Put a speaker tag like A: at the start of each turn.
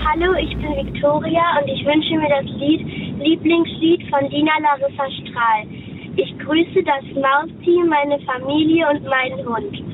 A: Hallo, ich bin Viktoria und ich wünsche mir das Lieblingslied von Dina Larissa Strahl. Ich grüße das Mausteam, meine Familie und meinen Hund.